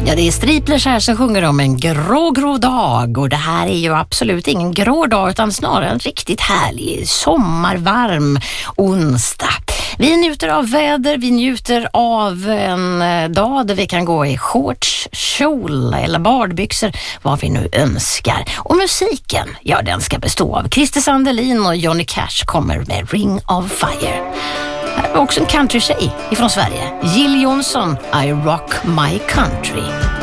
Ja, det är Striplers här som sjunger om en grå dag, och det här är ju absolut ingen grå dag utan snarare en riktigt härlig sommarvarm onsdag. Vi njuter av väder, vi njuter av en dag där vi kan gå i shorts, kjol eller badbyxor, vad vi nu önskar. Och musiken, ja, den ska bestå av Christer Sandelin och Johnny Cash kommer med Ring of Fire. Här är också en country-tjej ifrån Sverige, Jill Johnson, I Rock My Country.